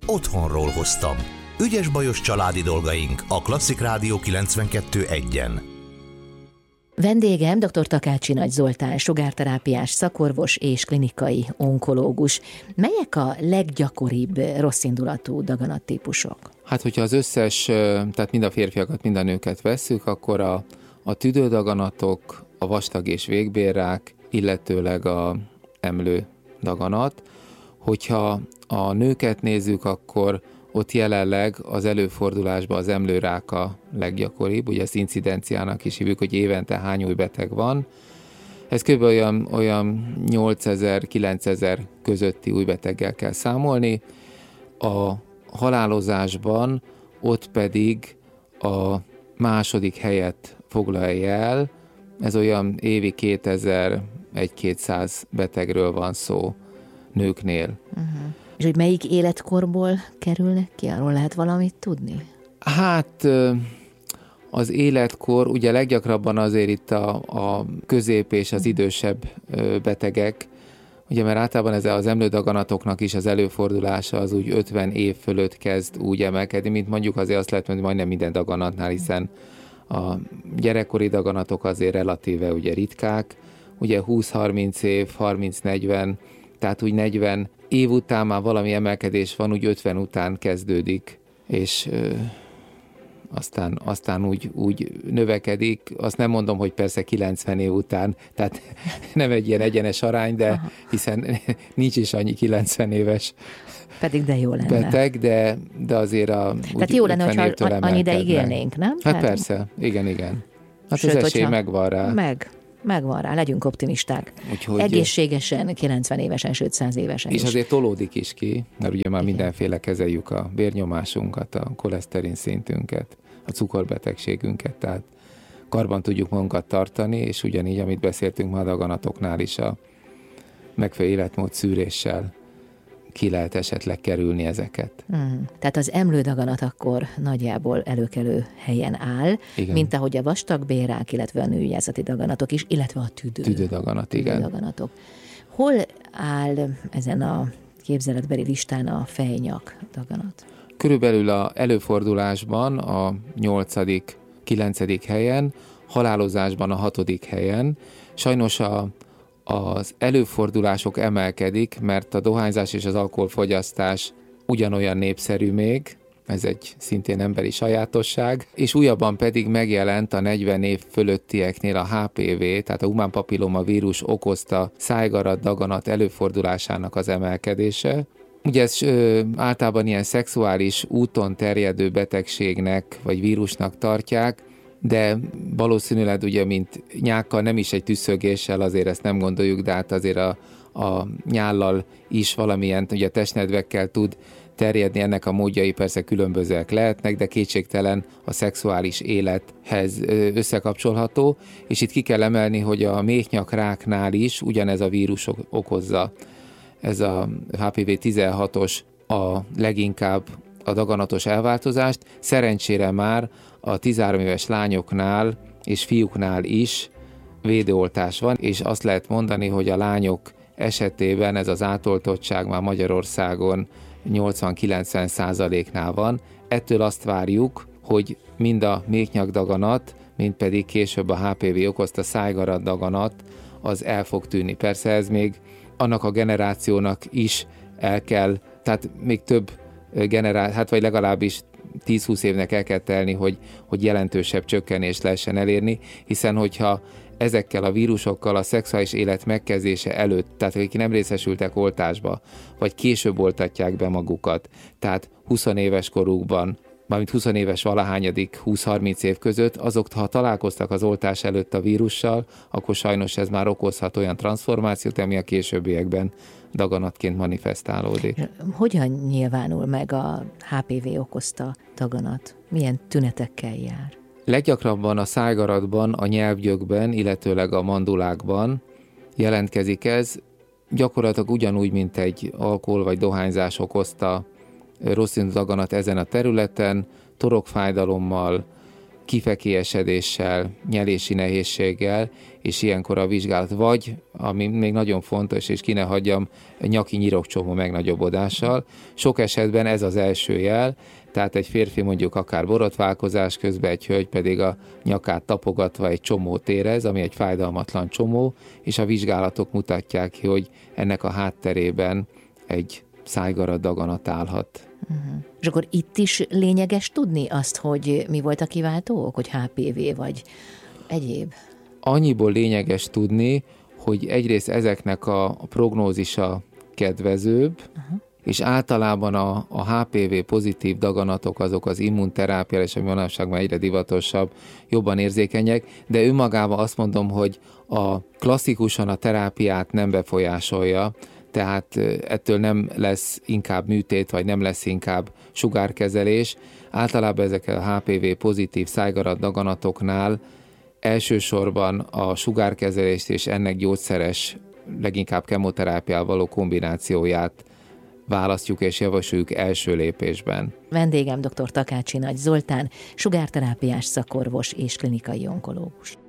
otthonról hoztam. Ügyes-bajos családi dolgaink a Klasszik Rádió 92.1-en. Vendégem dr. Takácsi Nagy Zoltán, sugárterápiás szakorvos és klinikai onkológus. Melyek a leggyakoribb rosszindulatú daganattípusok? Hát, hogyha az összes, tehát mind a férfiakat, mind a nőket vesszük, akkor a tüdődaganatok, a vastag- és végbélrák, illetőleg a emlő daganat. Hogyha a nőket nézzük, akkor ott jelenleg az előfordulásban az emlőrák a leggyakoribb, ugye ezt incidenciának is hívjuk, hogy évente hány új beteg van. Ez kb. olyan 8000-9000 közötti új beteggel kell számolni. A halálozásban ott pedig a második helyet foglalja el, ez olyan évi 2000-1200 betegről van szó nőknél. És hogy melyik életkorból kerülnek ki? Arról lehet valamit tudni? Hát az életkor, ugye leggyakrabban azért itt a közép és az idősebb betegek, ugye mert általában ez az emlődaganatoknak is az előfordulása az úgy 50 év fölött kezd úgy emelkedni, mint mondjuk azért azt lehet mondani, majdnem minden daganatnál, hiszen a gyerekkori daganatok azért relatíve ugye ritkák, ugye 20-30 év, 30-40, tehát úgy 40 év után már valami emelkedés van, úgy 50 után kezdődik, és aztán úgy növekedik. Azt nem mondom, hogy persze 90 év után, tehát nem egy ilyen egyenes arány, de hiszen nincs is annyi 90 éves pedig de jó lenne. Beteg, de azért tehát jó lenne, hogyha annyi ideig élnénk, nem? Hát tehát... persze, igen. Hát sőt, az esély megvan rá. Megvan rá, legyünk optimisták. Úgyhogy egészségesen, 90 évesen, sőt 100 évesen és is. azért tolódik is ki, mert ugye már mindenféle kezeljük a vérnyomásunkat, a koleszterin szintünket, a cukorbetegségünket, tehát karban tudjuk magunkat tartani, és ugyanígy, amit beszéltünk már a daganatoknál is, a megfelelő életmód szűréssel ki lehet esetleg kerülni ezeket. Tehát az emlődaganat akkor nagyjából előkelő helyen áll, igen, mint ahogy a vastagbélrák, illetve a nőgyászati daganatok is, illetve a tüdődaganat, igen. Tüdődaganatok. Hol áll ezen a képzeletbeli listán a fejnyak daganat? Körülbelül az előfordulásban a 8.-9. helyen, halálozásban a 6. helyen. Sajnos az előfordulások emelkedik, mert a dohányzás és az alkoholfogyasztás ugyanolyan népszerű még, ez egy szintén emberi sajátosság, és újabban pedig megjelent a 40 év fölöttieknél a HPV, tehát a humán papilloma vírus okozta szájgarat daganat előfordulásának az emelkedése. Ugye ez általában ilyen szexuális úton terjedő betegségnek vagy vírusnak tartják, de valószínűleg ugye, mint nyákkal, nem is egy tüsszögéssel, azért ezt nem gondoljuk, de hát azért a nyállal is valamilyen ugye testnedvekkel tud terjedni, ennek a módjai persze különbözőek lehetnek, de kétségtelen a szexuális élethez összekapcsolható, és itt ki kell emelni, hogy a méhnyakráknál is ugyanez a vírus okozza. Ez a HPV 16-os a leginkább a daganatos elváltozást. Szerencsére már a 13 éves lányoknál és fiúknál is védőoltás van, és azt lehet mondani, hogy a lányok esetében ez az átoltottság már Magyarországon 80-90%-nál van. Ettől azt várjuk, hogy mind a méhnyakdaganat, mind pedig később a HPV okozta szájgarat daganat, az el fog tűnni. Persze ez még annak a generációnak is el kell, tehát még több hát vagy legalábbis 10-20 évnek el kell telni, hogy jelentősebb csökkenést lehessen elérni, hiszen hogyha ezekkel a vírusokkal a szexuális élet megkezdése előtt, tehát akik nem részesültek oltásba, vagy később oltatják be magukat, tehát 20 éves korukban, mármint 20 éves valahányadik 20-30 év között, azok, ha találkoztak az oltás előtt a vírussal, akkor sajnos ez már okozhat olyan transformációt, ami a későbbiekben daganatként manifestálódik. Hogyan nyilvánul meg a HPV okozta daganat? Milyen tünetekkel jár? Leggyakrabban a szájgaratban, a nyelvgyökben, illetőleg a mandulákban jelentkezik ez, gyakorlatilag ugyanúgy, mint egy alkohol vagy dohányzás okozta rosszindulatú daganat ezen a területen, torokfájdalommal, kifekélyesedéssel, nyelési nehézséggel, és ilyenkor a vizsgálat vagy, ami még nagyon fontos, és ki ne hagyjam, nyaki nyirokcsomó megnagyobbodással. Sok esetben ez az első jel, tehát egy férfi mondjuk akár borotválkozás közben, egy hölgy pedig a nyakát tapogatva egy csomót érez, ami egy fájdalmatlan csomó, és a vizsgálatok mutatják ki, hogy ennek a hátterében egy szájgarat daganat állhat. És akkor itt is lényeges tudni azt, hogy mi volt a kiváltó ok, hogy HPV vagy egyéb? Annyiból lényeges tudni, hogy egyrészt ezeknek a prognózisa kedvezőbb, és általában a HPV pozitív daganatok azok az immunterápiára, és ami manapság már egyre divatosabb, jobban érzékenyek, de önmagában azt mondom, hogy a klasszikusan a terápiát nem befolyásolja, tehát ettől nem lesz inkább műtét, vagy nem lesz inkább sugárkezelés. Általában ezek a HPV pozitív szájgarat daganatoknál elsősorban a sugárkezelést és ennek gyógyszeres, leginkább kemoterápiával való kombinációját választjuk és javasoljuk első lépésben. Vendégem dr. Takácsi Nagy Zoltán, sugárterápiás szakorvos és klinikai onkológus.